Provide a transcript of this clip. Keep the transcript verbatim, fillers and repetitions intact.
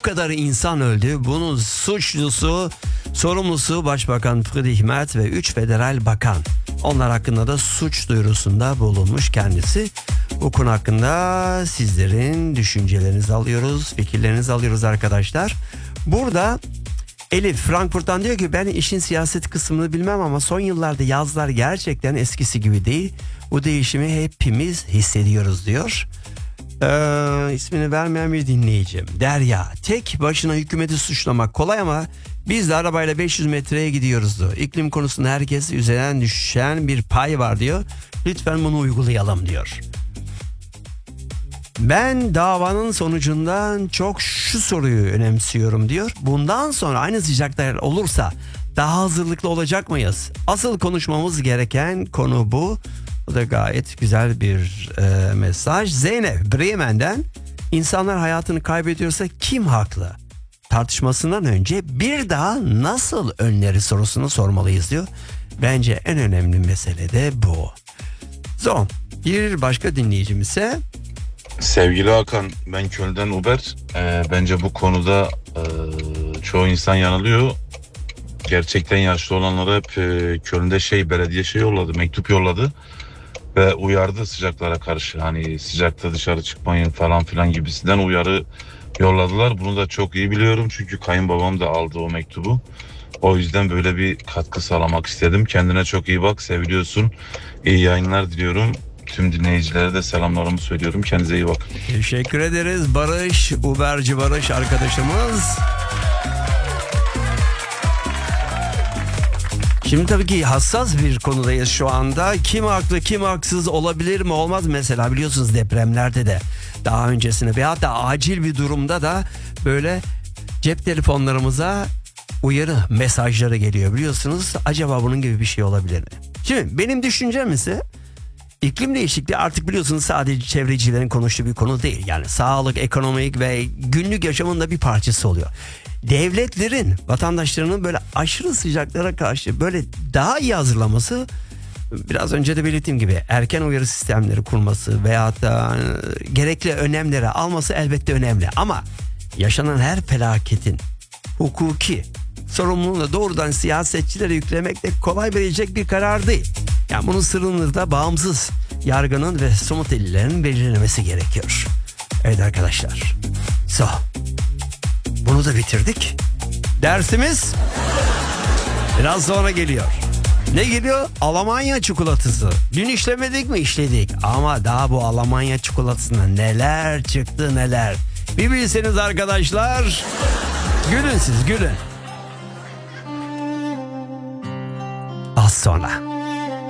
kadar insan öldü. Bunun suçlusu, sorumlusu Başbakan Friedrich Merz ve üç federal bakan. Onlar hakkında da suç duyurusunda bulunmuş kendisi. Bu konu hakkında sizlerin düşüncelerinizi alıyoruz, fikirlerinizi alıyoruz arkadaşlar. Burada Elif Frankfurt'tan diyor ki ben işin siyaset kısmını bilmem ama son yıllarda yazlar gerçekten eskisi gibi değil. Bu değişimi hepimiz hissediyoruz diyor. Ee, ismini vermeyen bir dinleyicim. Derya, tek başına hükümeti suçlamak kolay ama biz de arabayla beş yüz metreye gidiyoruz diyor. İklim konusunda herkes üzerinden düşen bir pay var diyor. Lütfen bunu uygulayalım diyor. Ben davanın sonucundan çok şu soruyu önemsiyorum diyor. Bundan sonra aynı sıcaklar olursa daha hazırlıklı olacak mıyız? Asıl konuşmamız gereken konu bu. Bu da gayet güzel bir e, mesaj. Zeynep Bremen'den insanlar hayatını kaybediyorsa kim haklı? Tartışmasından önce bir daha nasıl önleri sorusunu sormalıyız diyor. Bence en önemli mesele de bu. Son bir başka dinleyicimiz ise Sevgili Hakan, ben Köln'den Uber. Ee, bence bu konuda e, çoğu insan yanılıyor. Gerçekten yaşlı olanlara hep e, Köln'de şey belediye şey yolladı, mektup yolladı ve uyardı sıcaklara karşı. Hani sıcakta dışarı çıkmayın falan filan gibisinden uyarı yolladılar. Bunu da çok iyi biliyorum çünkü kayınbabam da aldı o mektubu. O yüzden böyle bir katkı sağlamak istedim. Kendine çok iyi bak, seviliyorsun. İyi yayınlar diliyorum. Tüm dinleyicilere de selamlarımı söylüyorum. Kendinize iyi bakın. teşekkür ederiz Barış, Uberci Barış arkadaşımız. Şimdi tabii ki hassas bir konudayız şu anda. Kim haklı kim haksız, olabilir mi olmaz mesela, biliyorsunuz depremlerde de daha öncesinde veyahut da acil bir durumda da böyle cep telefonlarımıza uyarı mesajları geliyor biliyorsunuz. Acaba bunun gibi bir şey olabilir mi? Şimdi benim düşüncem ise İklim değişikliği artık biliyorsunuz sadece çevrecilerin konuştuğu bir konu değil. Yani sağlık, ekonomik ve günlük yaşamın da bir parçası oluyor. Devletlerin vatandaşlarının böyle aşırı sıcaklara karşı böyle daha iyi hazırlaması, biraz önce de belirttiğim gibi erken uyarı sistemleri kurması veyahut da gerekli önlemleri alması elbette önemli. Ama yaşanan her felaketin hukuki sorumluluğunu doğrudan siyasetçilere yüklemek de kolay verilecek bir karar değil. Yani bunun sırrını da bağımsız yargının ve somut delillerin belirlemesi gerekiyor. Evet arkadaşlar. So. Bunu da bitirdik. Dersimiz biraz sonra geliyor. Ne geliyor? Almanya çikolatası. Dün işlemedik mi? İşledik. Ama daha bu Almanya çikolatasına neler çıktı neler. Bir bilseniz arkadaşlar. Gülün siz, gülün. Az sonra.